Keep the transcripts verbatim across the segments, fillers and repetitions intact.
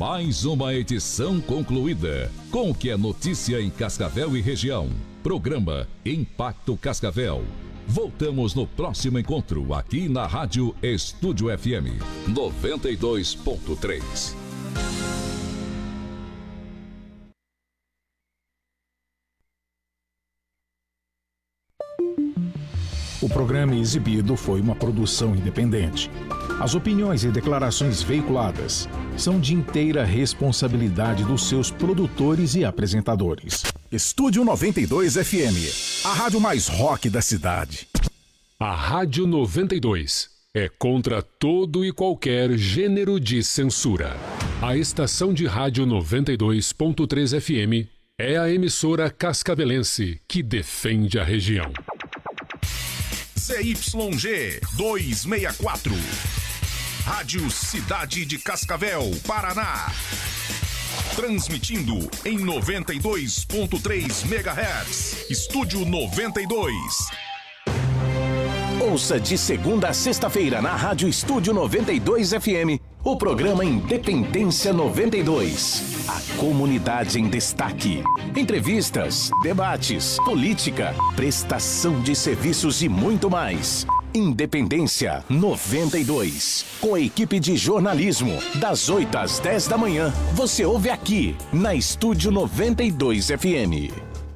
Mais uma edição concluída. Com o que é notícia em Cascavel e região. Programa Impacto Cascavel. Voltamos no próximo encontro aqui na Rádio Estúdio F M noventa e dois ponto três. O programa exibido foi uma produção independente. As opiniões e declarações veiculadas são de inteira responsabilidade dos seus produtores e apresentadores. Estúdio noventa e dois F M, a rádio mais rock da cidade. A Rádio noventa e dois é contra todo e qualquer gênero de censura. A estação de rádio noventa e dois ponto três F M é a emissora cascavelense que defende a região. Z Y G duzentos e sessenta e quatro, Rádio Cidade de Cascavel, Paraná. Transmitindo em noventa e dois ponto três megahertz. Estúdio noventa e dois. Ouça de segunda a sexta-feira na Rádio Estúdio noventa e dois F M o programa Independência noventa e dois. A comunidade em destaque. Entrevistas, debates, política, prestação de serviços e muito mais. Independência noventa e dois. Com a equipe de jornalismo, das oito às dez da manhã, você ouve aqui, na Estúdio noventa e dois F M.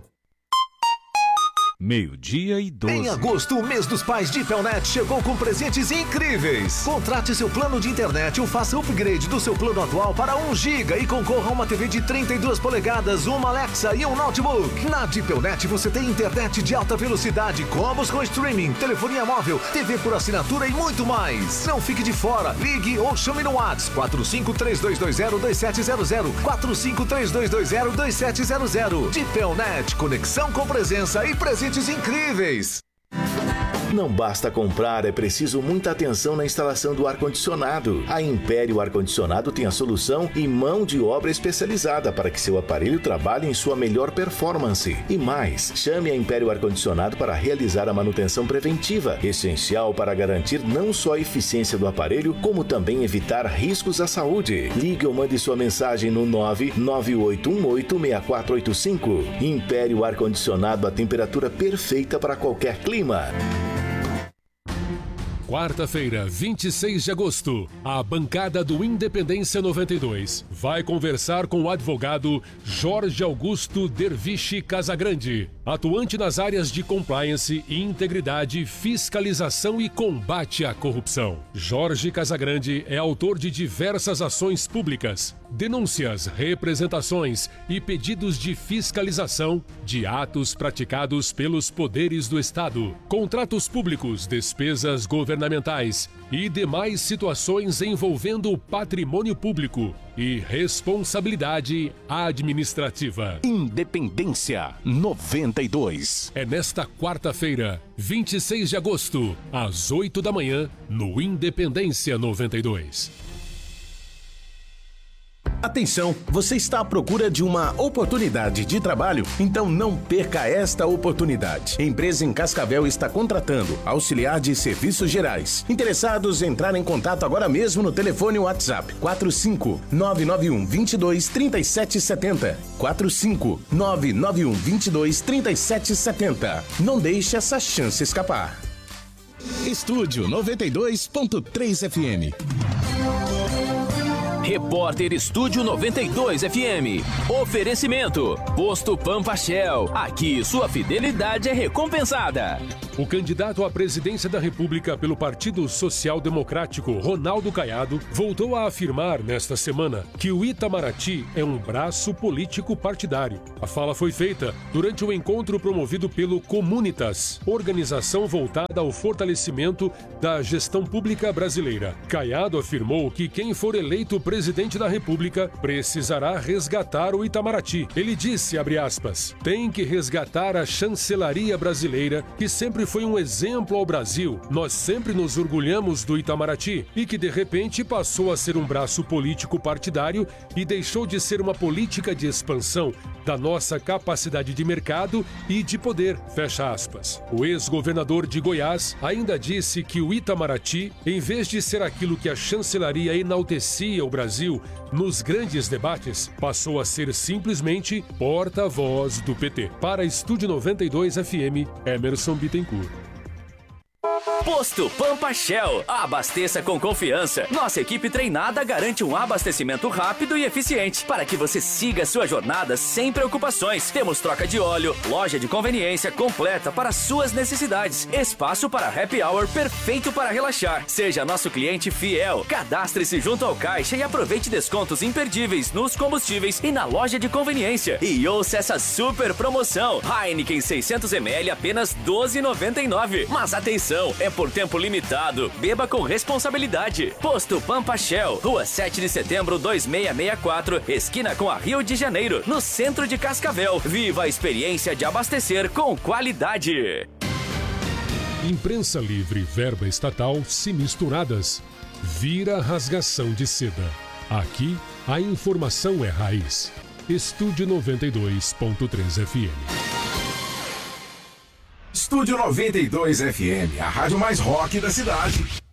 Meio-dia e doze. Em agosto, o mês dos pais de Pelnet chegou com presentes incríveis. Contrate seu plano de internet ou faça upgrade do seu plano atual para um giga e concorra a uma T V de trinta e duas polegadas, uma Alexa e um notebook. Na de Pelnet você tem internet de alta velocidade, combos com streaming, telefonia móvel, T V por assinatura e muito mais. Não fique de fora, ligue ou chame no WhatsApp quatro cinco três dois dois zero dois sete zero zero, quatro cinco três dois dois zero dois sete zero zero. De Pelnet, conexão com presença e presentes incríveis. Não basta comprar, é preciso muita atenção na instalação do ar-condicionado. A Império Ar-Condicionado tem a solução e mão de obra especializada para que seu aparelho trabalhe em sua melhor performance. E mais, chame a Império Ar-Condicionado para realizar a manutenção preventiva, essencial para garantir não só a eficiência do aparelho, como também evitar riscos à saúde. Ligue ou mande sua mensagem no nove nove oito um oito seis quatro oito cinco. Império Ar-Condicionado, a temperatura perfeita para qualquer clima. Quarta-feira, vinte e seis de agosto, a bancada do Independência noventa e dois vai conversar com o advogado Jorge Augusto Derviche Casagrande, atuante nas áreas de compliance, integridade, fiscalização e combate à corrupção. Jorge Casagrande é autor de diversas ações públicas, denúncias, representações e pedidos de fiscalização de atos praticados pelos poderes do Estado, contratos públicos, despesas governamentais e demais situações envolvendo o patrimônio público e responsabilidade administrativa. Independência noventa e dois. É nesta quarta-feira, vinte e seis de agosto, às oito da manhã, no Independência noventa e dois. Atenção, você está à procura de uma oportunidade de trabalho? Então não perca esta oportunidade. A empresa em Cascavel está contratando auxiliar de serviços gerais. Interessados, entrar em contato agora mesmo no telefone WhatsApp quatro cinco nove nove um dois dois três sete sete zero. quatro cinco nove nove um dois dois três sete sete zero. Não deixe essa chance escapar. Estúdio noventa e dois ponto três F M. Repórter Estúdio noventa e dois F M. Oferecimento: Posto Pampa Shell. Aqui sua fidelidade é recompensada. O candidato à presidência da República pelo Partido Social Democrático, Ronaldo Caiado, voltou a afirmar nesta semana que o Itamaraty é um braço político partidário. A fala foi feita durante o encontro promovido pelo Comunitas, organização voltada ao fortalecimento da gestão pública brasileira. Caiado afirmou que quem for eleito presidente da República precisará resgatar o Itamaraty. Ele disse, abre aspas, tem que resgatar a chancelaria brasileira, que sempre foi um exemplo ao Brasil. Nós sempre nos orgulhamos do Itamaraty e que de repente passou a ser um braço político partidário e deixou de ser uma política de expansão da nossa capacidade de mercado e de poder, fecha aspas. O ex-governador de Goiás ainda disse que o Itamaraty, em vez de ser aquilo que a chancelaria enaltecia o Brasil nos grandes debates, passou a ser simplesmente porta-voz do P T. Para Estúdio noventa e dois F M, Emerson Bittencourt. Posto Pampa Shell. Abasteça com confiança. Nossa equipe treinada garante um abastecimento rápido e eficiente para que você siga sua jornada sem preocupações. Temos troca de óleo, loja de conveniência completa para suas necessidades, espaço para happy hour perfeito para relaxar. Seja nosso cliente fiel. Cadastre-se junto ao caixa e aproveite descontos imperdíveis nos combustíveis e na loja de conveniência. E ouça essa super promoção. Heineken seiscentos mililitros apenas doze reais e noventa e nove centavos. Mas atenção, é por tempo limitado. Beba com responsabilidade. Posto Pampa Shell, Rua sete de setembro, dois seis seis quatro, esquina com a Rio de Janeiro, no centro de Cascavel. Viva a experiência de abastecer com qualidade. Imprensa livre e verba estatal se misturadas. Vira rasgação de seda. Aqui, a informação é raiz. Estúdio noventa e dois ponto três F M. Estúdio noventa e dois F M, a rádio mais rock da cidade.